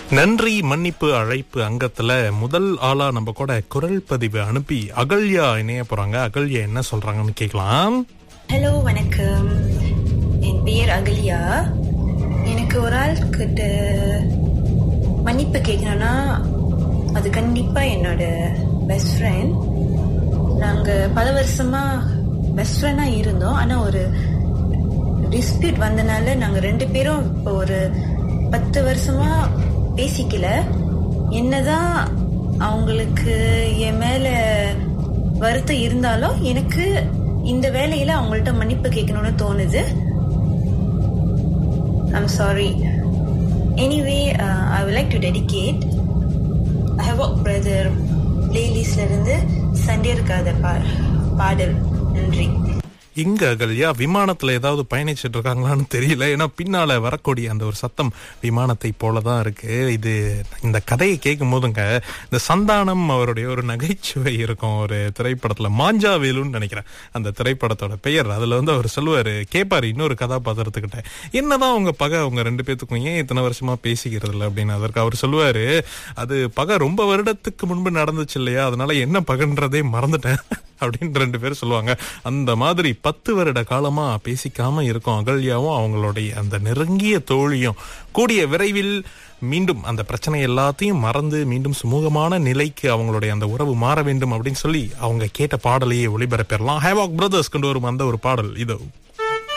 நன்றி மன்னிப்பு அழைப்பு அங்கத்துல முதல் ஆளா நம்ம கூட குரல் பதிவு அனுப்பி அகல்யா இணைய போறாங்க. அகல்யா என்ன சொல்றாங்கன்னு கேட்கலாம். ஹலோ, வணக்கம். என் பேர் அகல்யா. எனக்கு ஒரு ஆள் கிட்ட மன்னிப்பு கேட்கணும்னா அது கண்டிப்பா என்னோட பெஸ்ட் ஃப்ரெண்ட். நாங்க பல வருஷமா பெஸ்ட் ஃப்ரெண்டா இருந்தோம். ஆனா ஒரு டிஸ்பியூட் வந்தனால நாங்க 2 பேரும் இப்போ ஒரு 10 வருஷமா பேசிக்கல. என்னதான் அவங்களுக்கு என் மேல வருத்தம் இருந்தாலும் எனக்கு இந்த வேலையில அவங்கள்ட்ட மன்னிப்பு கேட்கணும்னு தோணுது. I'm sorry. Anyway, I would like to dedicate Havoc Brother playlistல இருந்து சண்டே இருக்காத பாடல். நன்றி. இங்க அகல்யா விமானத்துல ஏதாவது பயணிச்சுட்டு இருக்காங்களான்னு தெரியல. ஏன்னா பின்னால வரக்கூடிய அந்த ஒரு சத்தம் விமானத்தை போலதான் இருக்கு. இது இந்த கதையை கேட்கும் போதுங்க இந்த சந்தானம் அவருடைய ஒரு நகைச்சுவை இருக்கும். ஒரு திரைப்படத்துல மாஞ்சாவேலுன்னு நினைக்கிறேன் அந்த திரைப்படத்தோட பெயர். அதுல அவர் சொல்லுவாரு, கேட்பாரு இன்னொரு கதாபாத்திரத்துக்கிட்ட, என்னதான் உங்க பகை உங்க 2 பேத்துக்கும் ஏன் இத்தனை வருஷமா பேசிக்கிறது இல்லை அப்படின்னு. அதற்கு அவர் சொல்லுவாரு, அது பகை ரொம்ப வருடத்துக்கு முன்பு நடந்துச்சு இல்லையா, அதனால என்ன பகன்றதே மறந்துட்டேன் அப்படின்னு 2 பேரும் சொல்லுவாங்க. அந்த மாதிரி 10 வருட காலமா பேசிக்காம இருக்கும் அகல்யாவும் அவங்களுடைய அந்த நெருங்கிய தோழியும். கூடிய விரைவில் மீண்டும் அந்த பிரச்சனை எல்லாத்தையும் மறந்து மீண்டும் சுமூகமான நிலைக்கு அவங்களுடைய அந்த உறவு மாற வேண்டும் அப்படின்னு சொல்லி அவங்க கேட்ட பாடலையே ஒளிபரப்பிடலாம். ஹேவாக் பிரதர்ஸ் கொண்டு வரும் அந்த ஒரு பாடல் இதோ.